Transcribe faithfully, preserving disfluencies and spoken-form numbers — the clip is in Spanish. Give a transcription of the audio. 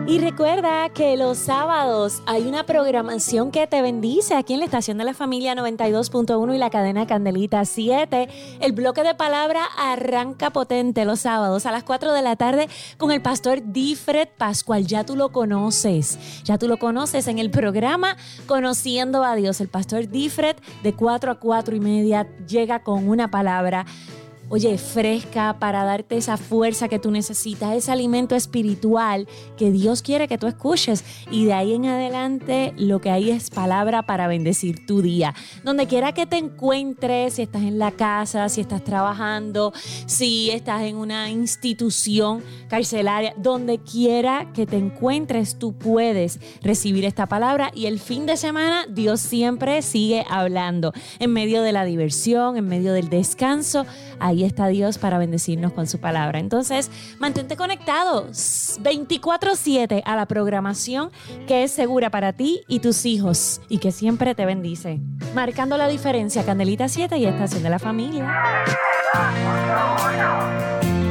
Y recuerda que los sábados hay una programación que te bendice aquí en la estación de la familia noventa y dos punto uno y la cadena Candelita siete. El bloque de palabra arranca potente los sábados a las cuatro de la tarde con el pastor Difred Pascual. Ya tú lo conoces, ya tú lo conoces en el programa Conociendo a Dios. El pastor Difred de cuatro a cuatro y media llega con una palabra, oye, fresca, para darte esa fuerza que tú necesitas, ese alimento espiritual que Dios quiere que tú escuches. Y de ahí en adelante lo que hay es palabra para bendecir tu día. Donde quiera que te encuentres, si estás en la casa, si estás trabajando, si estás en una institución carcelaria, donde quiera que te encuentres, tú puedes recibir esta palabra. Y el fin de semana Dios siempre sigue hablando. En medio de la diversión, en medio del descanso, ahí está Dios para bendecirnos con su palabra. Entonces, mantente conectado veinticuatro siete a la programación que es segura para ti y tus hijos y que siempre te bendice. Marcando la diferencia, Candelita siete y Estación de la Familia.